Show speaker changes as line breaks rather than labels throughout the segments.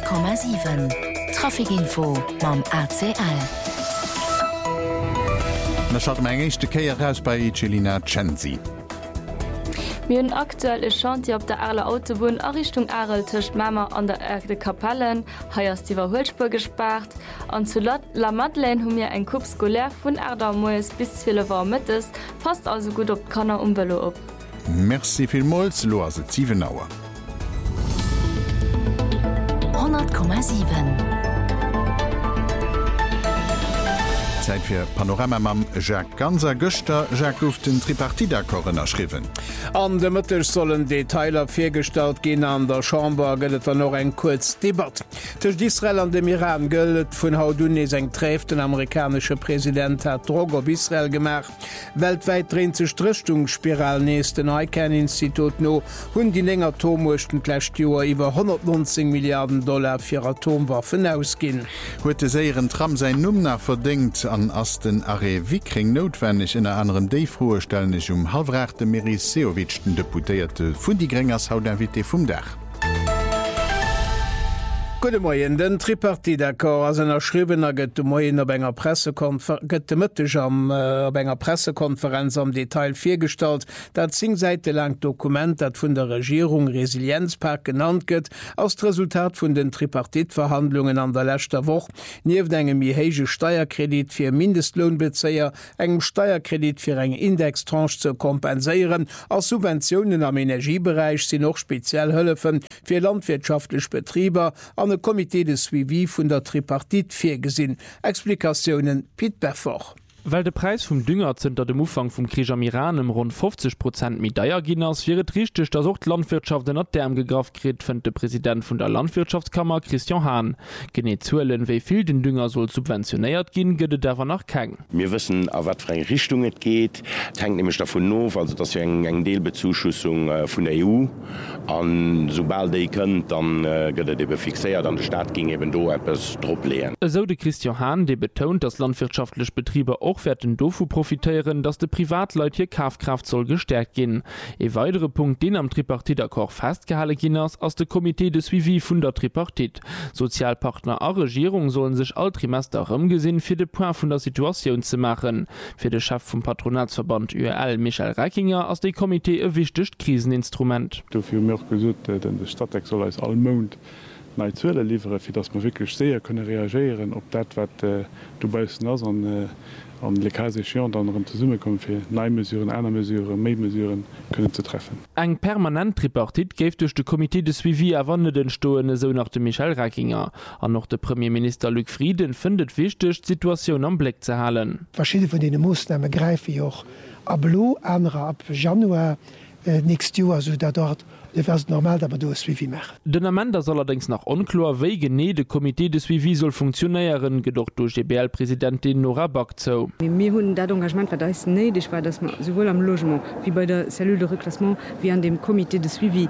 100,7 Trafikinfo mam ACL.
Na schaut eng echte Keier raus bei Celina Censi.
Mir un aktuelle Chantier op der Arler Autobahn a Richtung Arel töcht Mama an der Erde Kapellen, heiers diewer Holzspur gespart, an zu La Madeleine hun mir eng Kupp skolär vun Erder Moes bis 12 war mittes, passt also gut op Kanner umwello op.
Merci vielmals, lo se 7 Auer.
100,7
Zeit fir Panorama mam Jacques Ganser Göster Jacques Luft den Tripartidakorren erschriven.
An de Mëttech sollen Detailer firstalt gin an der Chamber gëlet noch eng kurz Debatt. Tech d'Israel an dem Iran gëllet vun Hautdunes eng träf den amerikanische Präsident hat Drog op Israel gemacht. Weltweit drehen ze Strichtungsspiral nees den ICANN-Institut no hunn die lenger Atommuchtenlächt Joer iwwer $190 Milliarden fir Atomwaffen ausginn.
Huete séieren Tram se Nummer verdingt an ass den Are Wikring notwendig in der anderen Déifroe stellennech halfrechte Meris Seowitsch den Deputéierte vun die Grengers Hautinvité vum Dach.
Gute Moien, den Tripartidakor as en erschribener gëtt de Moien op enger gëtt mëtteg op enger Pressekonferenz am Detail firstalt, dat 10 Seite lang Dokument, dat vun der Regierung Resilienzpakt genannt gëtt, aus d Resultat vun den Tripartitverhandlungen an der lächtter Woch, nieef engem mihéige Steuerkredit fir Mindestlohnbezeier, engem Steuerkredit fir eng Indextranche zu kompenséieren, als Subventionen am Energiebereich sinn noch speziell hëllefen fir landwirtschaftlich Betrieber an e Komitee de Suivi vun der Tripartit firgesinn. Explikationen Piet Berfoch.
Weil der Preis vom Dünger zunter dem Umfang vom Krieg am Iran rund 50% mit Dayerginas wäre richtig, dass auch die Landwirtschaft in der gegraft kriegt, fand der Präsident von der Landwirtschaftskammer Christian Hahn. Genau zuhören, wie viel den Dünger soll subventioniert gehen, geht es einfach noch kein.
Wir wissen, auf was für eine Richtung es geht. Es hängt nämlich davon auf, also dass wir eine Teilbezuschussung von der EU und sobald die könnt, dann geht es eben fixiert, an der Stadt ging eben da etwas drauf leeren.
So der Christian Hahn, der betont, dass landwirtschaftliche Betriebe auch werden dofu profitieren, dass de Privatleute hier Kaufkraft soll gestärkt gehen. E weitere Punkt, den am Tripartidakor festgehalten ginners aus der Komitee de Suivi vun der Tripartit. Sozialpartner a Regierung sollen sich all Trimester umgesehen für de Point von der Situation zu machen. Für den Chef vom Patronatsverband URL Michael Reikinger aus dem Komitee ein wichtiges Kriseninstrument.
Dafür mir auch gesagt, denn der Stadtdeck soll als allmond Zuele liefere, fir dats man wirklich sehr könne reagieren, op dat wat du beisten ass an Lekation dann zu Summe kommen fir Neimesuren, einer Mesure, Memesuren können zu treffen.
Eg permanent Tripartit géif durch de Komitee de Suivi erwandeten Stoene so nach dem Michael Reikinger. An noch der Premierminister Luc Frieden findet wichtig, die Situation am Blick zu halten.
Verschiedene von denen Maßnahmen greifen ja auch ab Lo, andere ab Januar nächstes Jahr, also da dort normal, aber du Suivi machen.
Den Amender soll allerdings nach unklar, wie genau der Komitee des Suivi soll funktionieren, gedacht durch GBL-Präsidentin Nora Bakzo.
Wir haben das Engagement, das ist nötig war, dass man sowohl am Logement wie bei der Cellule de Reclassement wie an dem Komitee des Suivi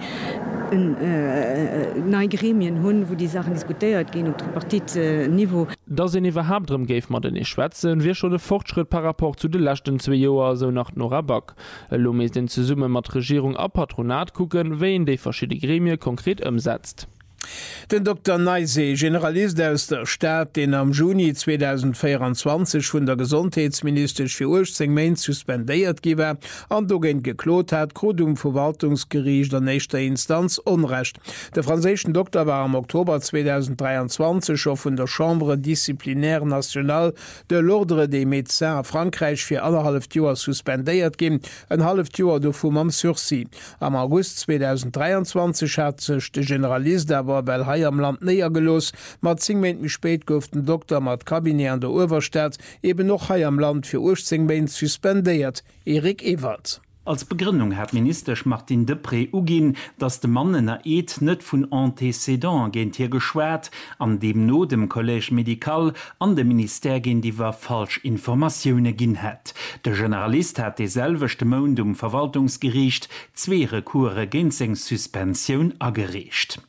neue Gremien haben, wo die Sachen diskutiert gehen auf Tripartit-Niveau.
Da sind überhaupt drum gäf man nicht schwätzen, wir schon einen Fortschritt par rapport zu den letzten 2 Jahren, so nach Nora Bak. Lo müssen den zusammen mit Regierung a Patronat gucken, wen die verschiedene Gremien konkret umsetzt.
Den Dr. Neise, Generalist aus der Stadt, den am Juni 2024 von der Gesundheitsminister für 18 Monate suspendiert gewesen und dagegen geklagt hat, gerade Verwaltungsgericht der nächsten Instanz Unrecht. Der französische Doktor war im Oktober 2023 schon von der Chambre disciplinaire nationale de l'Ordre des Médecins Frankreich für 1,5 Jahre suspendiert gewesen, 1,5 Jahre davon am Sursis. Am August 2023 hat sich der Generalist aber weil Hai am Land näher gelos, mat 10 Minuten spät gouf den Doktor mat Kabinett an der Oberstadt eben noch Hai am Land für 18 Monate suspendiert. Erik Ewald.
Als Begründung hat Minister Martin Depré ugin, dass de Mann in der Eid net vun Antécédent gent hier geschwert, an dem no dem Collège Medical an dem Minister gin diewer falsch Informationune gin hat. Der Generalist hat deselvechte Mond Verwaltungsgericht 2 Rekure gegen Suspension agerecht.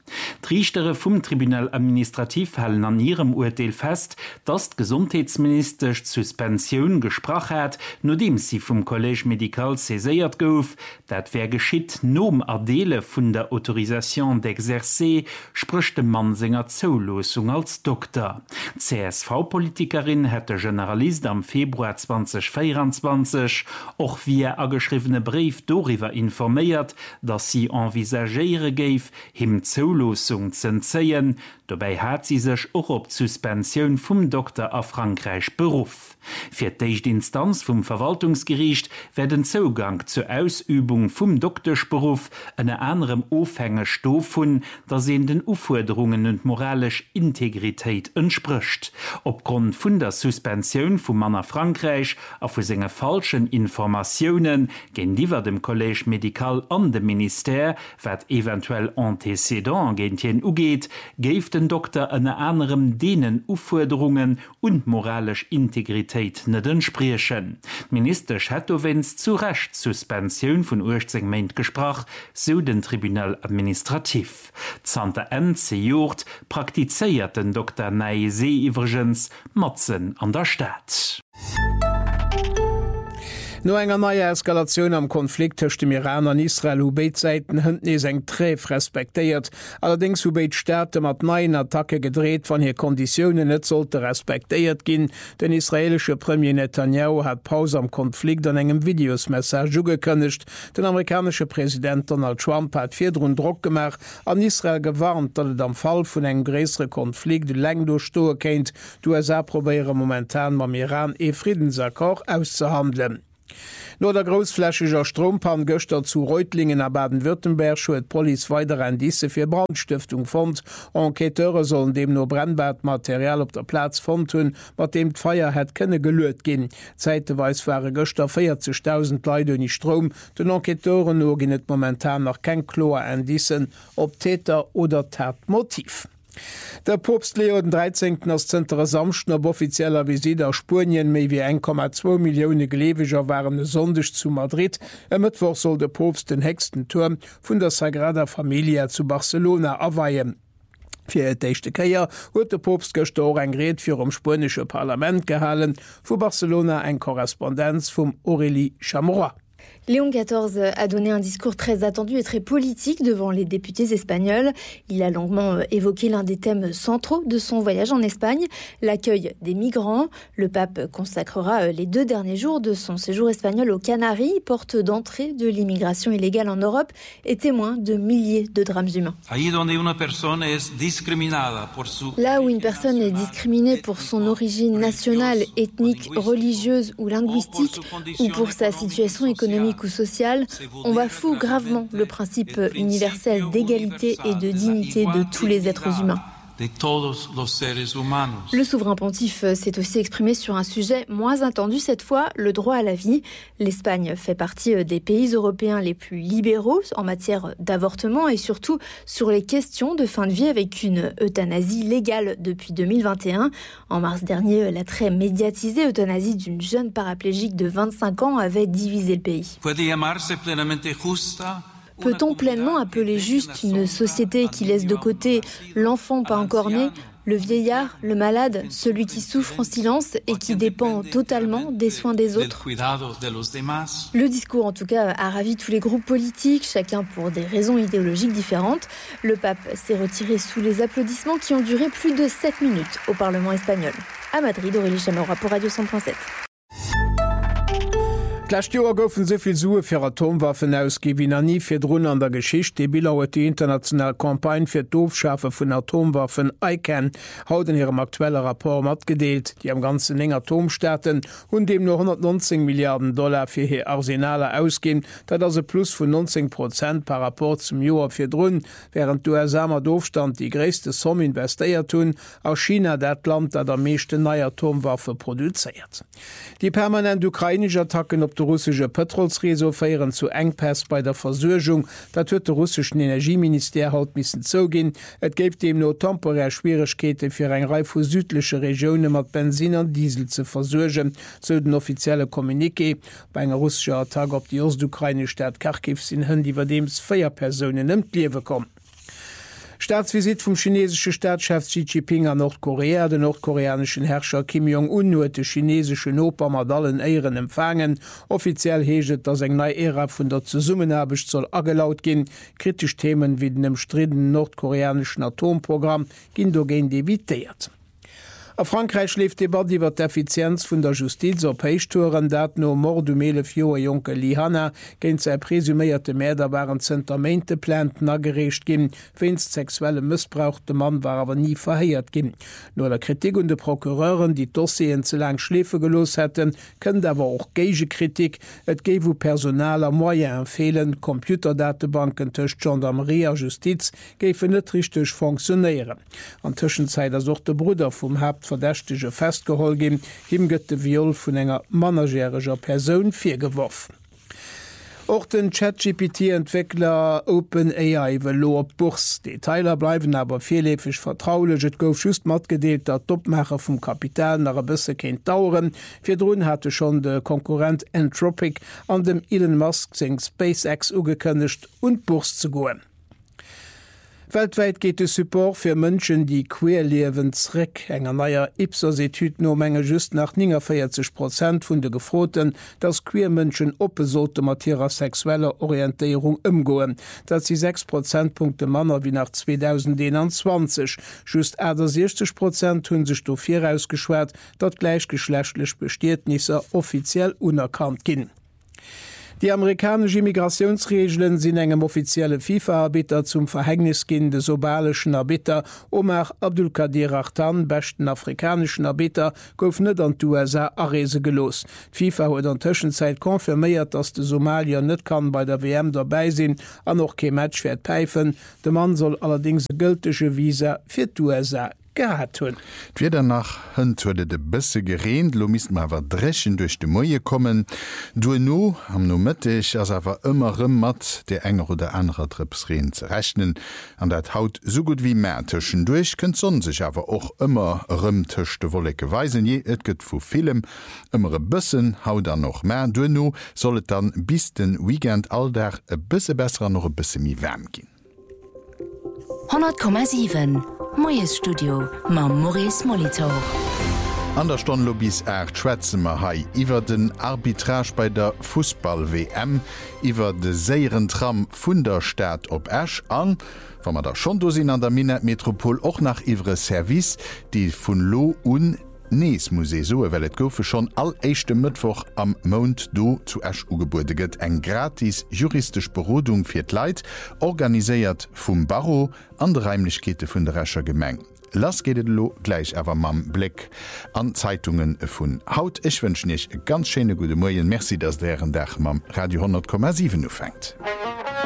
Triechtere vum Tribunal administrativ hellen an ihrem Urteil fest, dass Gesundheitsminister Suspension gesprochen hat, nachdem sie vom Collège Medical césiert gouf, dat wer geschieht nom Adele vun der Autorisation d'exercer, spricht dem Mann senger Zulosung als Doktor. CSV-Politikerin hätte Generalist am Februar 2024 auch via angeschriebene Brief darüber informiert, dass sie envisagiere geif, him Zulosung zu entziehen. Dabei hat sie sich auch op Suspension vom Doktor a Frankreich beruf. Für die Instanz vom Verwaltungsgericht werden Zugang zur Ausübung vom Doktorsberuf eine anderem Aufhänger stoffen, da sie den Aufforderungen und moralisch Integrität entspricht. Aufgrund von der Suspension vom Mann Frankreich auf seine falschen Informationen gegenüber dem Collège Medical an dem Minister, wat eventuell Antécédent gegen ugeht, gave den Doktor eine anderem denen Aufforderungen und moralisch Integrität net entsprechen. Minister Chatowens zu Recht Suspension von Ursegment gesprach, so den Tribunal administrativ. Zante NC Jord praktizeiert den Dr. Naisee Ivergens Matzen an der Stadt.
No enger neue Eskalation am Konflikt zwischen dem Iran an Israel u Beitseiten hënd nie eng Treff respektiert. Allerdings u Beit Staaten mat neuen Attacke gedreht, van hier Konditionen net sollte respektiert gin. Den israelische Premier Netanyahu hat Pause am Konflikt an engem Videosmessage ugekönnecht. Den amerikanische Präsident Donald Trump hat vierdrun Druck gemacht, an Israel gewarnt, dat et am Fall vun eng gräsere Konflikt leng durchstoe kennt. Die USA probiere momentan mam Iran Friedensakkord auszuhandeln. No der großflächiger Strompan Göster zu Reutlingen a Baden-Württemberg schuet Police weiter ein Disse fir Brandstiftung fand. Enqueteure sollen dem no Brennbadmaterial op der Platz fand hun, mat dem d'Feier het kënne gelöet gin. Zeiteweis waren Göster 40.000 Leute nicht Strom. Den Enqueteuren no gin net momentan noch kein Chlor endissen, ob Täter oder Tatmotiv. Der Popst Leo den 13. als Zter Samchten op offizieller Visit aus Spurien méi wie 1,2 Millioune Gelewiger waren sonndech zu Madrid. Mittwoch soll der Popst den hexten Turm vun der Sagrada Familia zu Barcelona aweihen. Fir d'échte Käier huet der Popst gestor eng Gret fir spanische Parlament gehalen, vu Barcelona eng Korrespondenz vum Aurélie Chamorro.
Léon XIV a donné un discours très attendu et très politique devant les députés espagnols. Il a longuement évoqué l'un des thèmes centraux de son voyage en Espagne, l'accueil des migrants. Le pape consacrera les 2 derniers jours de son séjour espagnol aux Canaries, porte d'entrée de l'immigration illégale en Europe et témoin de milliers de drames humains. Là où une personne est discriminée pour son origine nationale, ethnique, religieuse ou linguistique, ou pour sa situation économique ou sociale, on bafoue gravement le principe universel d'égalité et de dignité de tous les êtres humains. Le souverain pontife s'est aussi exprimé sur un sujet moins attendu cette fois, le droit à la vie. L'Espagne fait partie des pays européens les plus libéraux en matière d'avortement et surtout sur les questions de fin de vie avec une euthanasie légale depuis 2021. En mars dernier, la très médiatisée euthanasie d'une jeune paraplégique de 25 ans avait divisé le pays. Peut-on pleinement appeler juste une société qui laisse de côté l'enfant pas encore né, le vieillard, le malade, celui qui souffre en silence et qui dépend totalement des soins des autres? Le discours, en tout cas, a ravi tous les groupes politiques, chacun pour des raisons idéologiques différentes. Le pape s'est retiré sous les applaudissements qui ont duré plus de 7 minutes au Parlement espagnol. À Madrid, Aurélie Chamorro pour Radio 100.7.
Lächt Joer goufen soviel Sue fir Atomwaffen ausgi wie nie fir Drun an der Geschicht, de bilauet die international Kampagne fir d'Ofschafe vun Atomwaffen ICAN haut in ihrem aktueller Rapport mat gedeelt, die am ganzen eng Atomstaaten hun dem nur $119 Milliarden fir hier Arsenale ausgin, dat as se plus vun 90% par rapport zum Joer fir Drun, während du samer Doofstand die gréste Somme investéiert hun aus China dat Land, dat der meeschte neue Atomwaffe produziert. Die permanent ukrainische Attacken op de russische Petrolsreso feieren zu Engpass bei der Versorgung, dat huet de russischen Energieminister haut missen zogin. Et gebt dem no temporär Schwierigkeiten fir eng Reihe vu südliche Regionen mat Benzin an Diesel zu versorgen, so den offizielle Kommuniqué. Bei enger russischer Attack op die Ostukraine Stadt Kharkiv sind hunn iwwer dems 4 Personen ëm Liewe kommen. Staatsvisit vom chinesische Staatschef Xi Jinping an Nordkorea, den nordkoreanischen Herrscher Kim Jong-un nur de chinesischen Oper mat allen Ehren empfangen. Offiziell heget, dass eng neue Ära vun der Zusummenhabecht soll agelaut gin. Kritisch Themen wie den umstrittenen nordkoreanischen Atomprogramm gin dogegen deviiert. A Frankreich schläft debat iwwer d'Effizienz vun der Justiz op Peichtouren dat no Mordumele Joer Joke Lihanna géint sei presüméierte Mäder waren Zentamente Planten agerecht ginn, wennst sexuelle Missbrauch de Mann war awer nie verheiert ginn. No der Kritik und de Prokureuren, die Dossien ze lang Schläfe gelos hätten, kënnt awer auch geige Kritik, et géif wo personaler Moier empfehlen, Computerdatebanken tëcht Gendarmerie a Justiz géiffen net richteg funktionéieren. An Tëschenzeit as auch de Bruder vum Verdächtige festgeholgin, him gëtt de Viol vun enger managerischer Person firgeworfen. Auch den ChatGPT-Entwickler OpenAI will lo op Burs. Detailer bleiben aber vielläfig vertraulich. Et gouf just mat gedeelt, dat Doppmacher vum Kapital nach a bisse kenint dauern. Firdrun hatte schon de Konkurrent Anthropic an dem Elon Musk seg SpaceX ugekönnecht und Burs zu goen. Weltweit geht es Support für Menschen, die queer leben zurück. Enger neuer Ipsos-Etude no Menge just nach 49% von der Gefroten, dass queer Menschen oppesote mit ihrer sexueller Orientierung umgehen. Das sie 6 Prozentpunkte Männer wie nach 2021. Just 60% haben sich dafür ausgeschwert, dass gleichgeschlechtliche Bestätnisse offiziell unerkannt gehen. Die amerikanische Immigrationsregeln sind engem offizielle FIFA-Arbiter zum Verhängnisgin des somalischen Arbiter Omar Abdulkadir Achtan, besten afrikanischen Arbiter, gouf net an die USA Arese gelos. FIFA hat an Tschenzeit konfirmiert, dass der Somalier net kann bei der WM dabei sind, an noch kein Match wird pfeifen. Der Mann soll allerdings gültige Visa für die USA
wie danach hunt wurde de bisse gereint, lo mis awer drechen durch de Moie kommen. Du no am no mittig as awer immer mat de enger oder anderer Tripsreen ze rechnen. An dat haut so gut wie Mätschen durch könnt son sich awer och immer rëmtechte wolleke weisen je et gëtt vu Film immer e bisssen haut dann noch mehr. Du no sollet dann bis den Weekend all der e bisse besser noch e bisse mi wärm gin.
100,7 Moes Studio ma Maurice Molitor.
An der Stunde bis Schwätzemer hai iwwer den Arbitrage bei der Fußball-WM, iwwer de séieren Tram vun der Stadt op Äsch an, wann man da schon dosinn an der Minetmetropol och nach iwre Service, die vun Lo un Nees Musee so, well et goufe schon all eischchte Mittwoch am Mount do zu Äsch ugeburdeget eng gratis juristisch Berodung fir d'Leit, organiséiert vum Barrow an de Reimlichkete vun der Rächer Gemeng. Lass geht lo gleich awer mam Blick an Zeitungen vun Haut. Ich wünsch nicht ganz schöne gute Morgen. Merci, dass deren Dach mam Radio 100,7 fängt.